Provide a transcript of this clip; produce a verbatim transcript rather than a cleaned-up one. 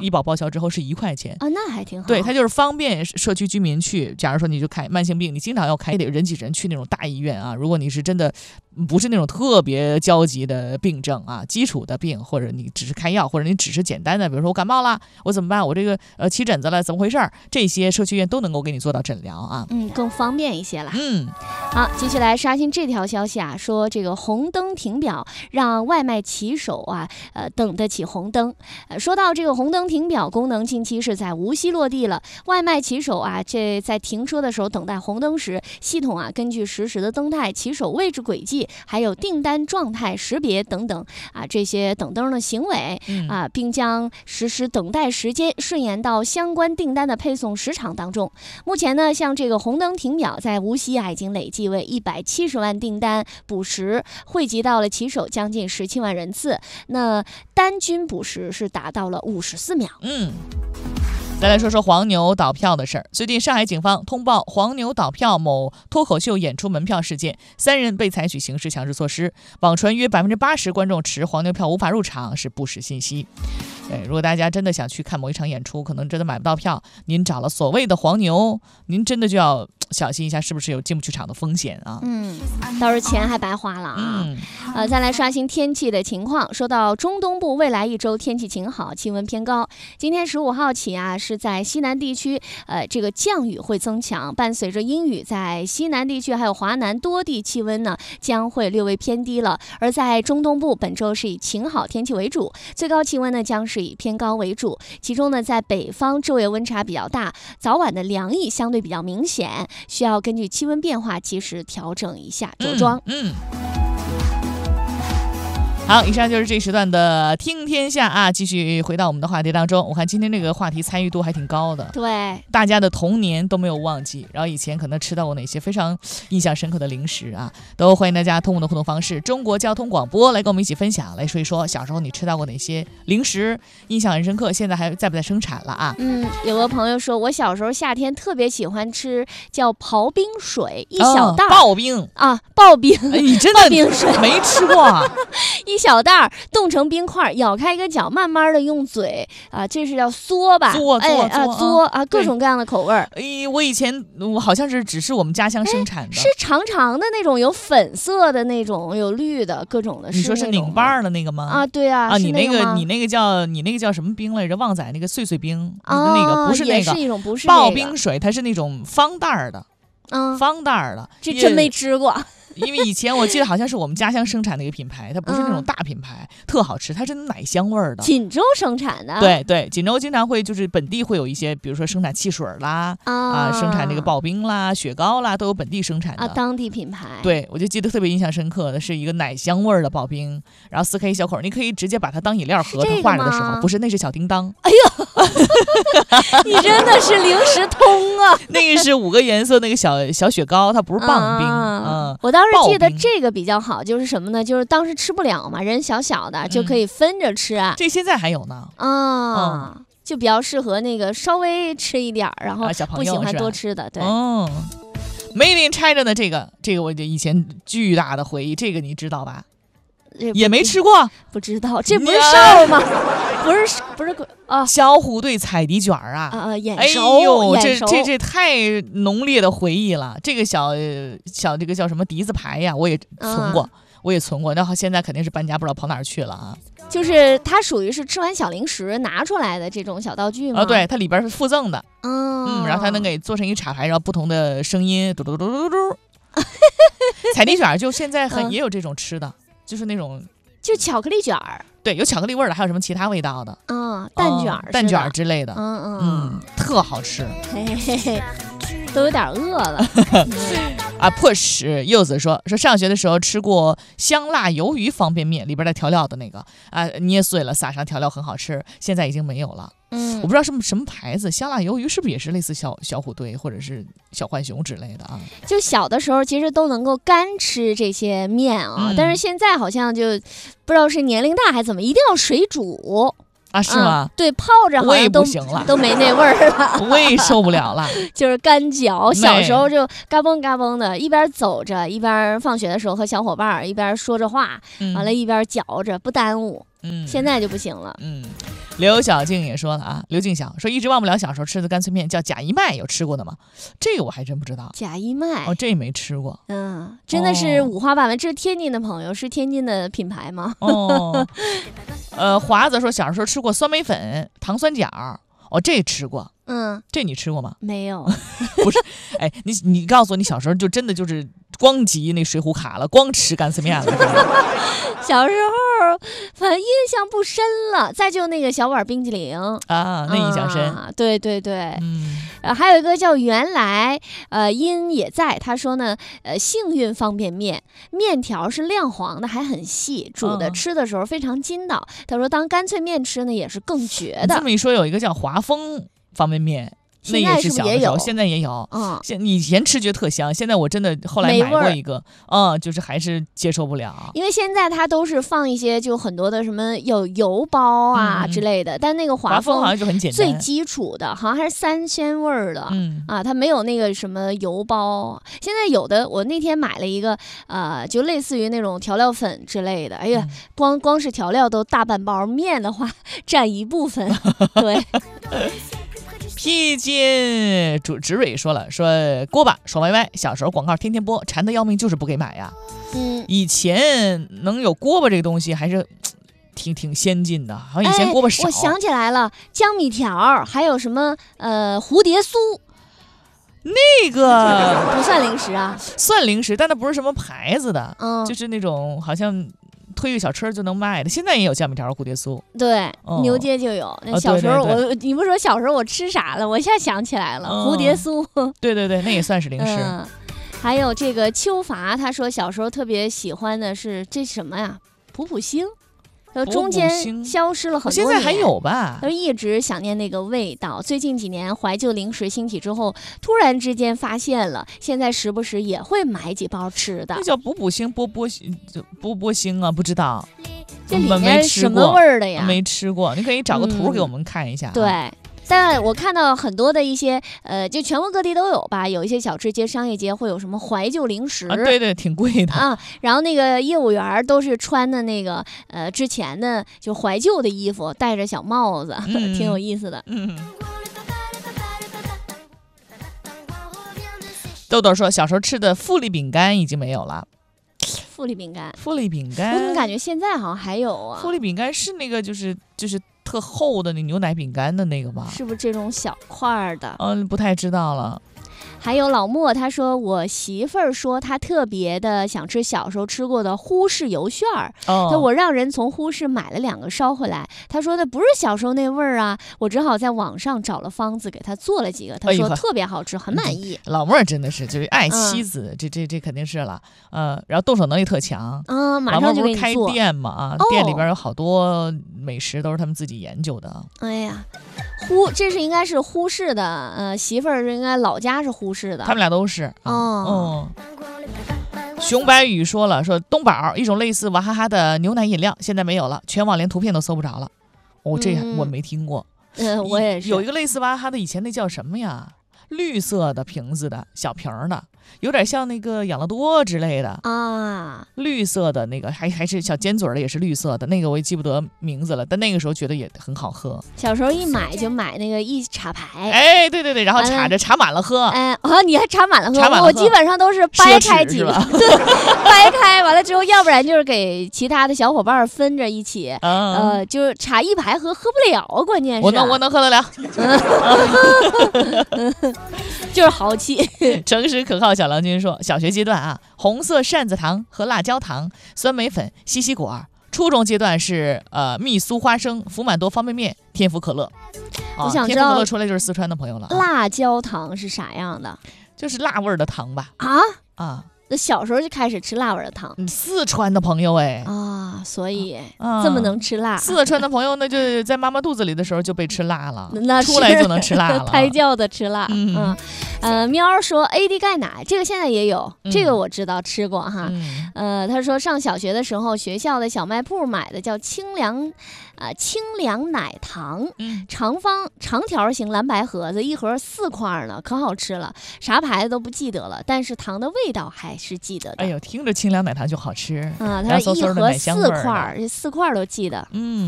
医保报销之后是一块钱啊，那还挺好。 对，它就是方便社区居民去。假如说你就看慢性病，你经常要开，得人挤人去那种大医院啊。如果你是真的不是那种特别焦急的病症啊，基础的病，或者你只是开药，或者你只是简单的，比如说我感冒了，我怎么办？我这个呃起疹子了，怎么回事？这些社区医院都能够给你做到诊疗啊， 嗯，更方便一些了。 嗯， 好，继续来刷新这条消息啊，说这个红灯停表让外卖骑手啊，呃，等得起红灯。呃，说到这个红灯停表功能，近期是在无锡落地了。外卖骑手啊，这在停车的时候等待红灯时，系统啊根据实时的灯态、骑手位置轨迹，还有订单状态识别等等啊这些等灯的行为啊，并将实时等待时间顺延到相关订单的配送时长当中。目前呢，像这个红灯停表在无锡啊已经累计为一百七十万订单补时，汇集到了骑手将近十七万人次，那单均补时是达到了五十四秒。 嗯。再来说说黄牛倒票的事儿。最近，上海警方通报黄牛倒票某脱口秀演出门票事件，三人被采取刑事强制措施。网传约百分之八十观众持黄牛票无法入场是不实信息。对，如果大家真的想去看某一场演出，可能真的买不到票，您找了所谓的黄牛，您真的就要小心一下，是不是有进不去场的风险啊？ 嗯，到时候钱还白花了啊。 嗯， 呃，再来刷新天气的情况。说到中东部未来一周天气晴好，气温偏高。今天十五号起啊，是在西南地区，呃，这个降雨会增强，伴随着阴雨，在西南地区还有华南多地气温呢将会略微偏低了。而在中东部，本周是以晴好天气为主，最高气温呢将是以偏高为主。其中呢，在北方昼夜温差比较大，早晚的凉意相对比较明显，需要根据气温变化及时调整一下着装。 嗯。嗯好，以上就是这时段的听天下啊，继续回到我们的话题当中。我看今天这个话题参与度还挺高的， 对， 大家的童年都没有忘记，然后以前可能吃到过哪些非常印象深刻的零食啊，都欢迎大家通过的互动方式，中国交通广播来跟我们一起分享，来说一说小时候你吃到过哪些零食，印象很深刻，现在还在不在生产了啊？ 嗯，有个朋友说，我小时候夏天特别喜欢吃叫刨冰水，一小袋、哦、 刨冰啊，刨冰， 哎、你真的冰水没吃过啊？ 一小袋冻成冰块，咬开一个角，慢慢的用嘴啊，这是叫嗦吧？ 嗦哎啊嗦啊，各种各样的口味儿。 哎，我以前我好像是只是我们家乡生产的， 是长长的那种，有粉色的那种，有绿的，各种的。 你说是拧巴的那个吗？ 啊，对啊。 啊，你那个你那个叫你那个叫什么冰来着？旺仔那个碎碎冰，啊、那个不是那个， 也是一种不是、那个、 刨冰水，它是那种方袋的， 嗯， 方袋的， 这真没吃过。 因为以前我记得好像是我们家乡生产的一个品牌，它不是那种大品牌，嗯、特好吃，它是奶香味儿的。 锦州生产的。 对对，锦州经常会就是本地会有一些，比如说生产汽水啦，啊，啊生产那个刨冰啦、雪糕啦，都有本地生产的。 啊，当地品牌。对， 我就记得特别印象深刻的是一个奶香味儿的刨冰，然后撕开一小口，你可以直接把它当饮料喝。它化着的时候，不是，那是小叮当。 哎呦，你真的是零食通啊！ 那个是五个颜色那个小小雪糕，它不是棒冰。嗯， 嗯我当时记得这个。这个比较好，就是什么呢？就是当时吃不了嘛，人小小的、嗯、就可以分着吃啊。 这现在还有呢啊、嗯，就比较适合那个稍微吃一点，然后不喜欢多吃的。对， 哦 ，Made in China 的这个，这个我以前巨大的回忆，这个你知道吧？也没吃过， 不知道，这不是哨吗？不是不是啊， 小虎队彩笛卷啊啊，眼熟， 哎呦， 眼熟这这这太浓烈的回忆了。这个小小这个叫什么笛子牌呀，我也存过，嗯、我也存过。然后现在肯定是搬家，不知道跑哪儿去了啊。 就是它属于是吃完小零食拿出来的这种小道具吗？ 啊，对，它里边是附赠的， 哦、 嗯，然后它能给做成一个插牌，然后不同的声音，嘟嘟嘟嘟嘟嘟。彩笛卷就现在很、嗯、也有这种吃的。就是那种， 就巧克力卷儿， 对，有巧克力味儿的，还有什么其他味道的？ 嗯，蛋卷儿、 嗯、蛋卷儿之类的， 嗯嗯嗯，特好吃， 嘿嘿嘿，都有点饿了。 啊 ，push 柚子说说上学的时候吃过香辣鱿鱼方便面，里边带调料的那个啊，捏碎了撒上调料很好吃，现在已经没有了。 嗯， 我不知道什么什么牌子，香辣鱿鱼是不是也是类似小小虎队或者是小浣熊之类的啊？ 就小的时候其实都能够干吃这些面啊，嗯、但是现在好像就不知道是年龄大还是怎么，一定要水煮。 啊，是吗、 嗯？对，泡着好像都我也不行了， 都没那味儿了， 我也受不了了。 就是干嚼，小时候就嘎嘣嘎嘣的，一边走着，一边放学的时候和小伙伴一边说着话，嗯、完了，一边嚼着，不耽误。 嗯， 现在就不行了。 嗯，刘小静也说了啊，刘静晓说一直忘不了小时候吃的干脆面，叫贾一麦，有吃过的吗？这个我还真不知道。 贾一麦哦，这没吃过。 嗯，真的是五花八门。这是天津的朋友，是天津的品牌吗？ 哦，呃，华子说小时候吃过酸梅粉、糖酸角，哦，这吃过。 嗯， 这你吃过吗？ 没有。 不是，哎，你你告诉我，你小时候就真的就是光集那水浒卡了，光吃干脆面了是吧？ 小时候反正印象不深了。再就那个小碗冰激凌啊，那印象深。 啊、对对对， 嗯。 呃，还有一个叫原来，呃，因也在，他说呢，呃，幸运方便面，面条是亮黄的，还很细，煮的、 嗯、 吃的时候非常筋道。他说当干脆面吃呢，也是更绝的。 这么一说，有一个叫华丰方便面。那也是小的时候，现在也有。 嗯， 现以前吃觉得特香，现在我真的后来买过一个，嗯，就是还是接受不了。 因为现在它都是放一些就很多的什么有油包啊之类的，嗯、但那个华丰好像就很简单， 最基础的，好像还是三鲜味儿的。 嗯啊，它没有那个什么油包。现在有的，我那天买了一个，呃，就类似于那种调料粉之类的。哎呀，嗯、光光是调料都大半包，面的话占一部分。对。 披巾主植蕊说了，说锅巴爽歪歪，小时候广告天天播，馋得要命，就是不给买呀。 嗯， 以前能有锅巴这个东西还是挺挺先进的，好像以前锅巴少。 哎、我想起来了，江米条，还有什么呃蝴蝶酥， 那个不算零食啊， 算零食，但它不是什么牌子的， 嗯， 就是那种好像。推个小车就能卖的，现在也有酱米条、蝴蝶酥， 对， 哦、 牛街就有。那小时候我， 哦、对对对你不说小时候我吃啥了？我一下想起来了，哦、蝴蝶酥。 对对对，那也算是零食。 嗯、还有这个秋伐，他说小时候特别喜欢的是这什么呀？普普星。呃，中间消失了很多年， 现在还有吧？ 都一直想念那个味道。最近几年怀旧零食兴起之后，突然之间发现了，现在时不时也会买几包吃的。 那叫补补星、波波星、波波星啊？不知道， 这里面什么味儿的呀？ 没吃过，你可以找个图给我们看一下、啊嗯。对。但我看到很多的一些，呃，就全国各地都有吧，有一些小吃街、商业街会有什么怀旧零食啊，对对，挺贵的啊。然后那个业务员都是穿的那个，呃，之前的就怀旧的衣服，戴着小帽子，嗯、挺有意思的。 嗯。豆豆说，小时候吃的富力饼干已经没有了。 富力饼干， 富力饼干， 我怎么感觉现在好像还有啊？ 富力饼干是那个，就是就是特厚的那牛奶饼干的那个吧？ 是不是这种小块的？ 嗯，不太知道了。 还有老莫，他说我媳妇儿说她特别的想吃小时候吃过的呼市油旋儿， 哦， 那我让人从呼市买了两个捎回来。他说的不是小时候那味儿啊，我只好在网上找了方子给他做了几个，他说特别好吃，很满意。 嗯、老莫真的是就是爱妻子，嗯、这这这肯定是了，呃，然后动手能力特强， 嗯，马上就给你做。 老莫不是开店嘛啊， 哦、 店里边有好多美食都是他们自己研究的。 哎呀。呼，这是应该是呼市的，呃，媳妇儿应该老家是呼市的， 他们俩都是。 哦， 哦熊白宇说了，说东宝一种类似娃哈哈的牛奶饮料，现在没有了，全网连图片都搜不着了。哦，这我没听过。 嗯、呃，我也是。 有一个类似娃哈哈的，以前那叫什么呀？绿色的瓶子的小瓶的，有点像那个养乐多之类的啊， 绿色的那个，还还是小尖嘴的，也是绿色的那个，我也记不得名字了，但那个时候觉得也很好喝。 小时候一买就买那个一插牌， 哎，对对对，然后插着插满了喝。 哎，啊，你还插满了喝？ 插满了喝， 我基本上都是掰开几个，对，掰开完了之后，要不然就是给其他的小伙伴分着一起， 嗯、 呃，就是插一排喝，喝不了，关键是。 我能我能喝得了。 就是豪气。 诚实可靠小郎君说，小学阶段啊，红色扇子糖和辣椒糖、酸梅粉、西西果；初中阶段是呃蜜酥花生、福满多方便面、天福可乐。 我想知道， 天福可乐出来就是四川的朋友了、啊。 辣椒糖是啥样的？ 就是辣味的糖吧？ 啊啊。 那小时候就开始吃辣味的糖， 四川的朋友哎啊，所以、 啊、 这么能吃辣。 四川的朋友那就在妈妈肚子里的时候就被吃辣了， 那出来就能吃辣了， 胎教的吃辣。 嗯， 嗯呃，喵说 A D 钙奶这个现在也有， 嗯、 这个我知道吃过哈。 嗯、 呃，他说上小学的时候学校的小卖部买的叫清凉， 啊，清凉奶糖， 嗯， 长方长条形蓝白盒子，一盒四块呢，可好吃了，啥牌子都不记得了，但是糖的味道还是记得的。 哎呦，听着清凉奶糖就好吃啊，它说一盒四块，这四块都记得。 嗯。